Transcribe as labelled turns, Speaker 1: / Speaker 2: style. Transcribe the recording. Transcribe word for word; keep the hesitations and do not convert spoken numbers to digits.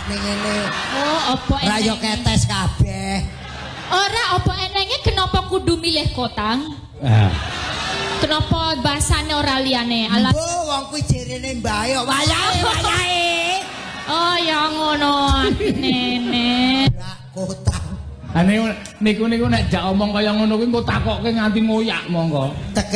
Speaker 1: ning ngene.
Speaker 2: Oh, apa eneng?
Speaker 1: Ra yo ketes kabeh.
Speaker 2: Ora apa enenge kenapa kudu milih kotang?
Speaker 3: Ah.
Speaker 2: Kenapa bahasane ora liyane? Alat
Speaker 1: Oh, wong kuwi jerene mbae kok wayahe wayahe.
Speaker 2: Oh, ya ngono Nenek.
Speaker 1: Ra kotang.
Speaker 3: Ane niku niku nek jak omong kaya ngono kuwi engko takokke nganti ngoyak monggo.
Speaker 1: Teke